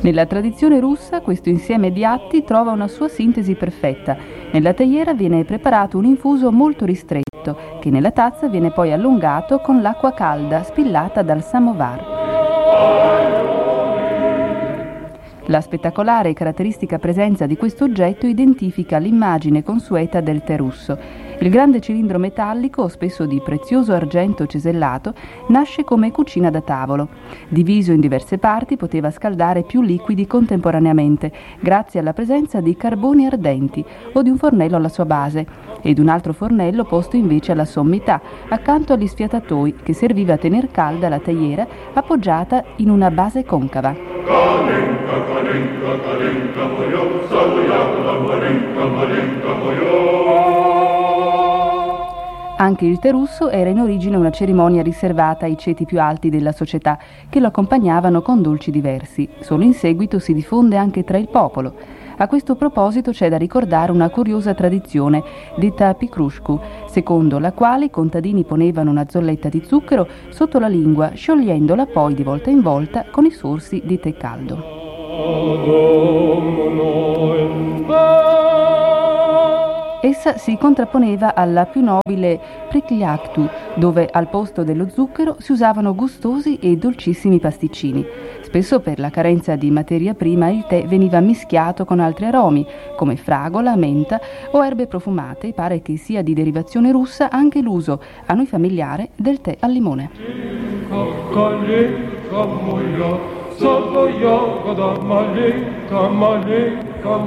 Nella tradizione russa questo insieme di atti trova una sua sintesi perfetta. Nella teiera viene preparato un infuso molto ristretto, che nella tazza viene poi allungato con l'acqua calda spillata dal samovar. La spettacolare e caratteristica presenza di questo oggetto identifica l'immagine consueta del tè russo. Il grande cilindro metallico, spesso di prezioso argento cesellato, nasce come cucina da tavolo. Diviso in diverse parti, poteva scaldare più liquidi contemporaneamente, grazie alla presenza di carboni ardenti o di un fornello alla sua base, ed un altro fornello posto invece alla sommità, accanto agli sfiatatoi, che serviva a tener calda la teiera appoggiata in una base concava. Anche il tè russo era in origine una cerimonia riservata ai ceti più alti della società, che lo accompagnavano con dolci diversi. Solo in seguito si diffonde anche tra il popolo. A questo proposito c'è da ricordare una curiosa tradizione, detta pikrushku, secondo la quale i contadini ponevano una zolletta di zucchero sotto la lingua, sciogliendola poi di volta in volta con i sorsi di tè caldo. Essa si contrapponeva alla più nobile prikliaktu, dove al posto dello zucchero si usavano gustosi e dolcissimi pasticcini. Spesso per la carenza di materia prima il tè veniva mischiato con altri aromi, come fragola, menta o erbe profumate. Pare che sia di derivazione russa anche l'uso, a noi familiare, del tè al limone.